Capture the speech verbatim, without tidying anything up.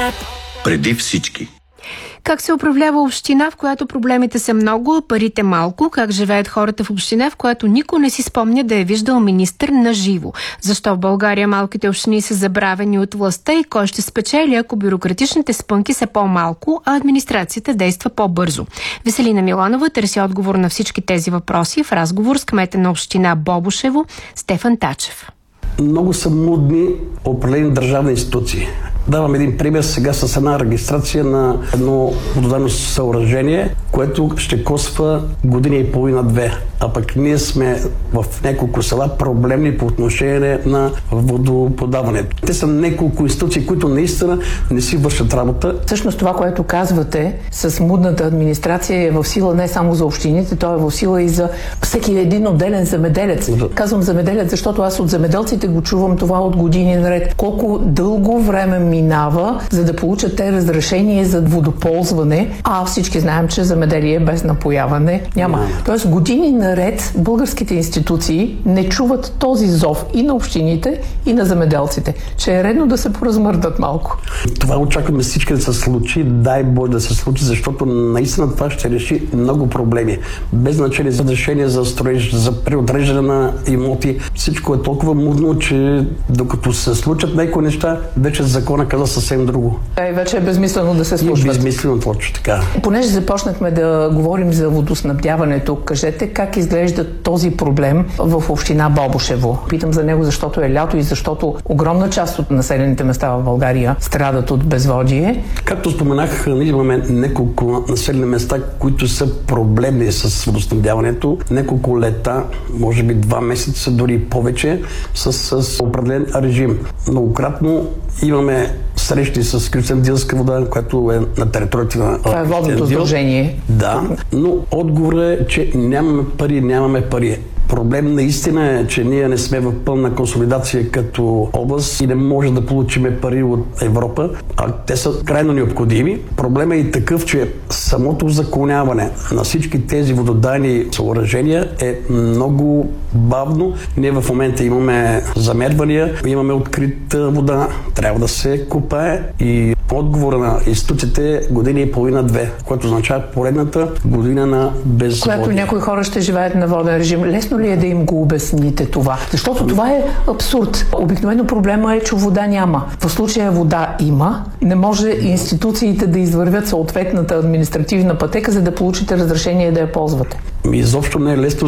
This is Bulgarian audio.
Новият преди всички. Как се управлява община, в която проблемите са много, а парите малко? Как живеят хората в община, в която никой не си спомня да е виждал министър на живо? Защо в България малките общини са забравени от властта и кой ще спечели, ако бюрократичните спънки са по-малко, а администрацията действа по-бързо? Веселина Миланова търси отговор на всички тези въпроси в разговор с кмета на община Бобошево Стефан Тачев. Много са мудни определени държавни институции. Давам един пример сега с една регистрация на едно вододайно съоръжение, което ще коства година и половина-две. А пък ние сме в няколко села проблемни по отношение на водоподаването. Те са няколко институции, които наистина не си вършат работа. Всъщност това, което казвате с мудната администрация е в сила не само за общините, то е в сила и за всеки един отделен земеделец. Да. Казвам земеделец, защото аз от земеделците го чувам това от години наред. Колко дълго време минава, за да получат те разрешение за водоползване, а всички знаем, че земеделие без напояване няма. няма. Тоест години наред българските институции не чуват този зов и на общините, и на земеделците, че е редно да се поразмърдат малко. Това очакваме всички да се случи, дай Боже да се случи, защото наистина това ще реши много проблеми. Без значение за решение за строеж, за преотреждане на имоти, всичко е толкова мудно, че докато се случат някои неща, вече закона каза съвсем друго. И вече е безмислено да се случват. И безмислено точно така. Понеже започнахме да говорим за водоснабдяването, кажете как изглежда този проблем в община Бобошево. Питам за него, защото е лято и защото огромна част от населените места в България страдат от безводие. Както споменах, имаме няколко населени места, които са проблемни с водоснабдяването. Няколко лета, може би два месеца, дори повече, с, с определен режим. Многократно имаме срещи с Кюстендилска вода, която е на територията на това е водното сдружение. Да, но отговорът е, че нямаме пари, нямаме пари. Проблем наистина е, че ние не сме в пълна консолидация като област и не може да получим пари от Европа, а те са крайно необходими. Проблемът е и такъв, че самото узаконяване на всички тези вододайни съоръжения е много бавно. Ние в момента имаме замервания, имаме открита вода, трябва да се копае и отговора на институциите е година и половина-две, което означава поредната година на безводие. Когато някои хора ще живеят на воден режим, лесно ли е да им го обясните това? Защото това е абсурд. Обикновено проблема е, че вода няма. В случая вода има. Не може институциите да извървят съответната административна пътека, за да получите разрешение да я ползвате. Изобщо не е лесно